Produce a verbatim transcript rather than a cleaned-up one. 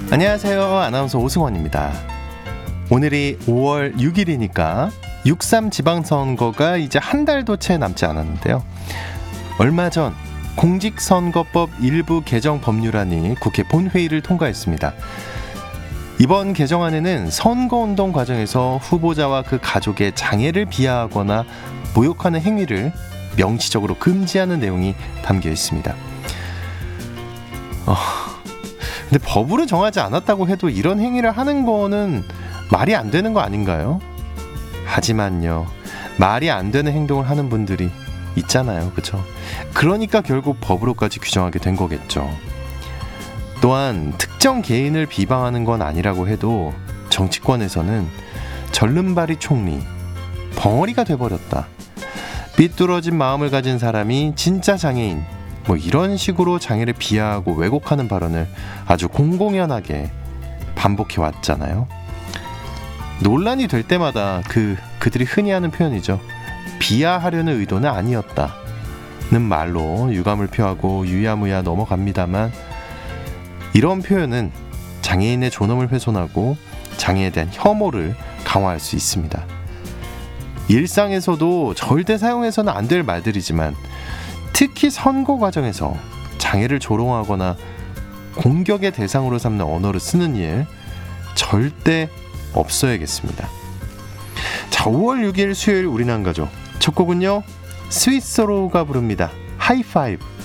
안녕하세요. 아나운서 오승원입니다. 오늘이 오월 육일이니까 육삼 지방선거가 이제 한 달도 채 남지 않았는데요. 얼마 전 공직선거법 일부 개정 법률안이 국회 본회의를 통과했습니다. 이번 개정안에는 선거운동 과정에서 후보자와 그 가족의 장애를 비하하거나 모욕하는 행위를 명시적으로 금지하는 내용이 담겨 있습니다. 어, 근데 법으로 정하지 않았다고 해도 이런 행위를 하는 거는 말이 안 되는 거 아닌가요? 하지만요, 말이 안 되는 행동을 하는 분들이 있잖아요, 그렇죠? 그러니까 결국 법으로까지 규정하게 된 거겠죠. 또한 특정 개인을 비방하는 건 아니라고 해도 정치권에서는 절름발이 총리, 벙어리가 돼버렸다, 삐뚤어진 마음을 가진 사람이 진짜 장애인, 뭐 이런 식으로 장애를 비하하고 왜곡하는 발언을 아주 공공연하게 반복해 왔잖아요. 논란이 될 때마다 그, 그들이 흔히 하는 표현이죠. 비하하려는 의도는 아니었다는 말로 유감을 표하고 유야무야 넘어갑니다만, 이런 표현은 장애인의 존엄을 훼손하고 장애에 대한 혐오를 강화할 수 있습니다. 일상에서도 절대 사용해서는 안 될 말들이지만 특히 선거 과정에서 장애를 조롱하거나 공격의 대상으로 삼는 언어를 쓰는 일 절대 없어야겠습니다. 자, 오월 육일 수요일 우리는 한 가족, 첫 곡은요 스위스로가 부릅니다. 하이파이브.